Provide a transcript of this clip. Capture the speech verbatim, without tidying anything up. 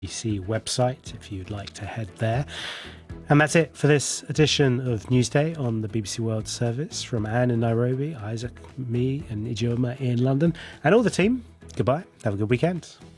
B B C website if you'd like to head there. And that's it for this edition of Newsday on the B B C World Service. From Anne in Nairobi, Isaac, me and Ijeoma in London, and all the team, goodbye. Have a good weekend.